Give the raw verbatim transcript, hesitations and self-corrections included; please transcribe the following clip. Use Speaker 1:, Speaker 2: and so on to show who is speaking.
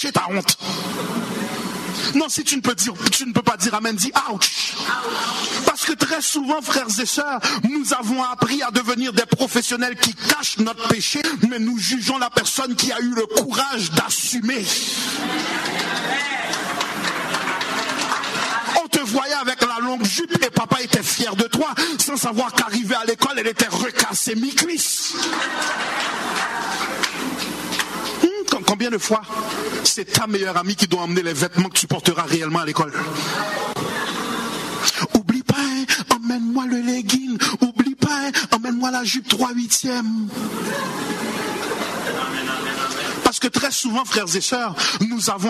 Speaker 1: c'est ta honte. Non, si tu ne peux dire, tu ne peux pas dire amen, dis ouch. Parce que très souvent, frères et sœurs, nous avons appris à devenir des professionnels qui cachent notre péché, mais nous jugeons la personne qui a eu le courage d'assumer. On te voyait avec la longue jupe et papa était fier de toi, sans savoir qu'arrivé à l'école, elle était recassée mi-cuisse. Combien de fois c'est ta meilleure amie qui doit emmener les vêtements que tu porteras réellement à l'école? Oublie pas, hein, emmène-moi le legging. Oublie pas, hein, emmène-moi la jupe trois huitièmes. Parce que très souvent, frères et sœurs, nous avons